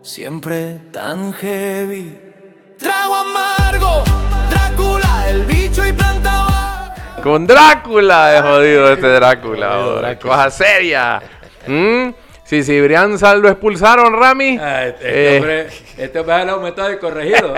siempre tan heavy. Trago amargo, Drácula, el bicho y planta baja. Con Drácula de jodido este Drácula. Cosa seria. Si Cibrián Sal lo expulsaron, Rami. Este hombre ha aumentado y corregido.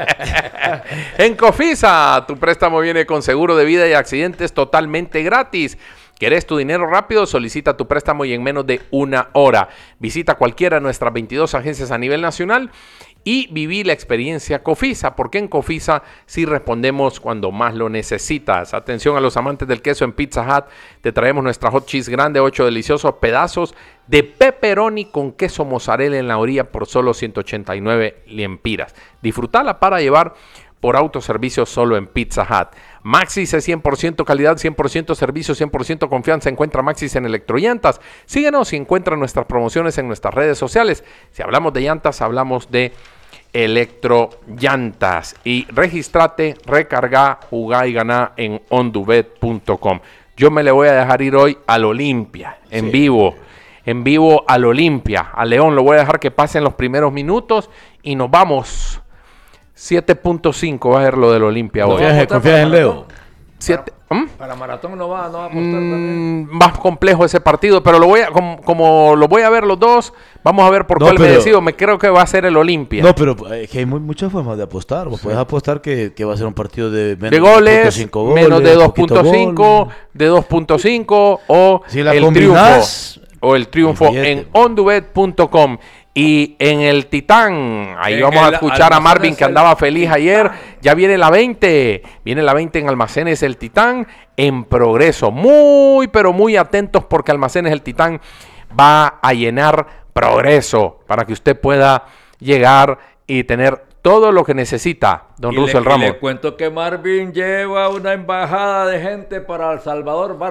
En Cofisa, tu préstamo viene con seguro de vida y accidentes totalmente gratis. ¿Querés tu dinero rápido? Solicita tu préstamo y en menos de 1 hora. Visita cualquiera de nuestras 22 agencias a nivel nacional y viví la experiencia Cofisa, porque en Cofisa sí respondemos cuando más lo necesitas. Atención a los amantes del queso, en Pizza Hut te traemos nuestra hot cheese grande, 8 deliciosos pedazos de pepperoni con queso mozzarella en la orilla por solo 189 lempiras. Disfrutala para llevar por autoservicio solo en Pizza Hut. Maxis es 100% calidad, 100% servicio, 100% confianza. Encuentra Maxis en Electrollantas. Síguenos y encuentra nuestras promociones en nuestras redes sociales. Si hablamos de llantas, hablamos de Electrollantas. Y regístrate, recarga, jugá y ganá en ondubet.com. Yo me le voy a dejar ir hoy al Olimpia, en vivo al Olimpia. A León lo voy a dejar que pasen los primeros minutos y nos vamos. 7.5 va a ser lo del Olimpia hoy. ¿Confías en Leo? Para Maratón no va a apostar también. Más complejo ese partido, pero lo voy a, como lo voy a ver los dos, vamos a ver por cuál me decido. Me creo que va a ser el Olimpia. No, pero que hay muchas formas de apostar. Vos puedes apostar que va a ser un partido de menos de goles, de goles, menos de 2.5, de 2.5 o si la el triunfo en ondubet.com. Y en el Titán, ahí vamos a escuchar a Marvin que andaba feliz ayer. Ya viene la 20. Viene la 20 en Almacenes El Titán en progreso. Muy, pero muy atentos porque Almacenes El Titán va a llenar progreso para que usted pueda llegar y tener todo lo que necesita, don Russell Ramos. Le cuento que Marvin lleva una embajada de gente para El Salvador.